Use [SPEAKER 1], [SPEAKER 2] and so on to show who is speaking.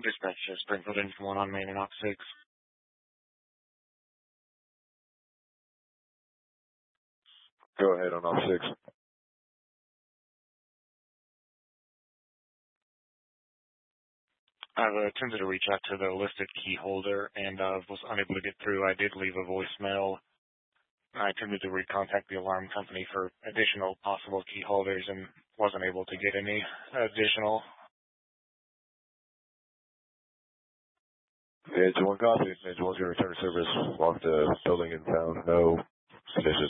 [SPEAKER 1] Dispatch Springfield Engine 1 on main and Ox 6.
[SPEAKER 2] Go ahead on Ox 6.
[SPEAKER 1] I've attempted to reach out to the listed key holder and was unable to get through. I did leave a voicemail. I attempted to recontact the alarm company for additional possible key holders and wasn't able to get any additional.
[SPEAKER 2] Engine 1 copy. Engine 1's going to return to service. Lock the building and found no conditions.